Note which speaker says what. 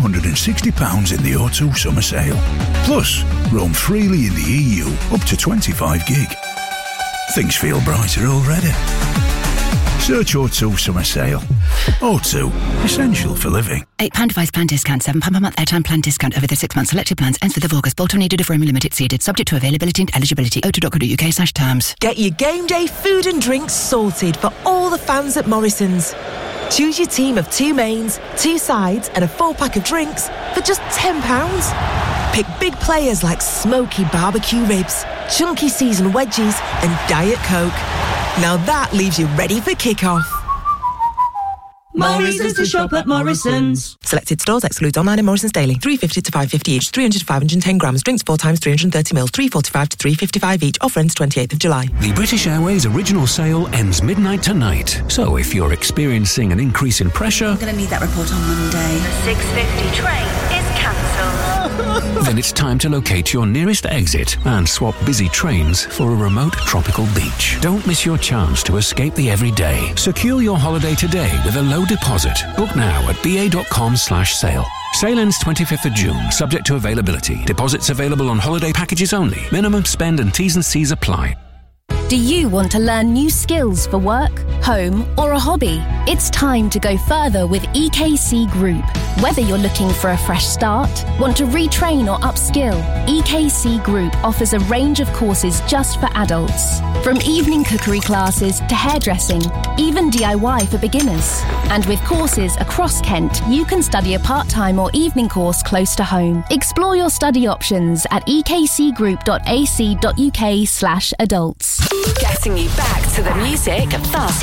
Speaker 1: £160 in the O2 summer sale. Plus, roam freely in the EU up to 25 gig. Things feel brighter already. Search O2 summer sale. O2, essential for living.
Speaker 2: £8 device plan discount, £7 per month airtime plan discount over the 6 months. Selected plans ends 5th of August. Bolt-on needed if roam limited seeded. Subject to availability and eligibility. o2.co.uk/terms.
Speaker 3: Get your game day food and drinks sorted for all the fans at Morrison's. Choose your team of 2 mains, 2 sides and a 4-pack of drinks for just £10. Pick big players like smoky barbecue ribs, chunky seasoned wedgies and Diet Coke. Now that leaves you ready for kick-off.
Speaker 4: Morrison's to shop at Morrison's.
Speaker 3: Selected stores excludes online and Morrison's daily. $3.50 to $5.50 each. 300 to 510 grams. Drinks 4 times 330ml. $3.45 to $3.55 each. Offer ends 28th of July.
Speaker 5: The British Airways original sale ends midnight tonight. So if you're experiencing an increase in pressure...
Speaker 6: I'm going to need that report on Monday.
Speaker 7: The 6:50 train is cancelled.
Speaker 5: Then it's time to locate your nearest exit and swap busy trains for a remote tropical beach. Don't miss your chance to escape the everyday. Secure your holiday today with a low deposit. Book now at ba.com/sale. Sale ends 25th of June, subject to availability. Deposits available on holiday packages only. Minimum spend and T's and C's apply.
Speaker 8: Do you want to learn new skills for work, home, or a hobby? It's time to go further with EKC Group. Whether you're looking for a fresh start, want to retrain or upskill, EKC Group offers a range of courses just for adults. From evening cookery classes to hairdressing, even DIY for beginners. And with courses across Kent, you can study a part-time or evening course close to home. Explore your study options at ekcgroup.ac.uk/adults.
Speaker 9: Getting you back to the music fast